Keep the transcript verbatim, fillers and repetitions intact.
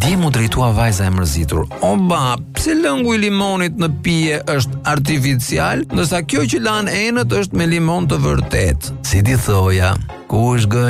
Dje mu drejtua vajza e mërzitur. Oba, pse lëngu i limonit në pije është artificial, ndërsa kjo që lan enët është me limon të vërtet? Si ti thoja, ku është gënja?